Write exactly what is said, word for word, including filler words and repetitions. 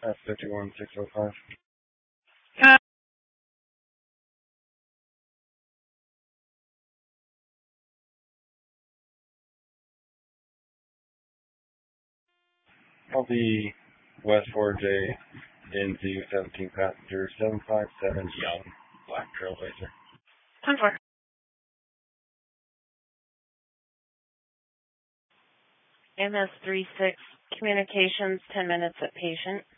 That's fifty-one six oh five. Uh, I'll be West four J into seventeen passenger seven five seven Young Black Trailblazer. ten four. M S three six Communications, ten minutes at patient.